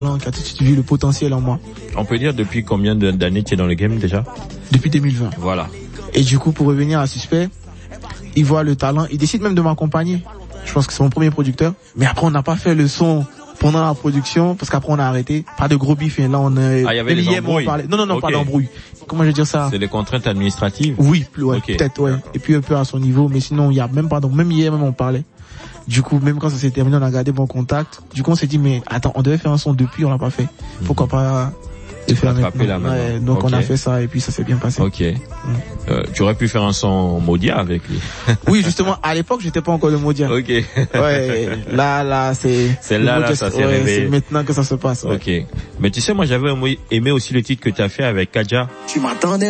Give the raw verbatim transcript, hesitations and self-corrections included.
qui a tout de suite vu le potentiel en moi. On peut dire depuis combien d'années tu es dans le game déjà? Depuis deux mille vingt. Voilà. Et du coup, pour revenir à Suspect, il voit le talent, il décide même de m'accompagner. Je pense que c'est mon premier producteur. Mais après, on n'a pas fait le son pendant la production, parce qu'après on a arrêté. Pas de gros bif, et là on est... Ah, il y avait des embrouilles. Non, non, non, okay. Pas d'embrouille. Comment je vais dire ça? C'est des contraintes administratives? Oui, plus, ouais, okay. peut-être, ouais. Et puis un peu à son niveau, mais sinon, il y a même pas d'embrouille. Même hier, même on parlait. Du coup, même quand ça s'est terminé, on a gardé bon contact. Du coup, on s'est dit, mais attends, on devait faire un son depuis, on l'a pas fait. Pourquoi pas le faire maintenant? Ouais, donc okay. On a fait ça et puis ça s'est bien passé. Ok. Mm. Euh, tu aurais pu faire un son Modia avec lui. Oui, justement, à l'époque, j'étais pas encore le Modia. Ok. Ouais, là, là, c'est... C'est là, là, ça s'est ouais, réveillé. C'est maintenant que ça se passe. Ouais. Ok. Mais tu sais, moi, j'avais aimé aussi le titre que tu as fait avec Kadja. Tu m'attendais.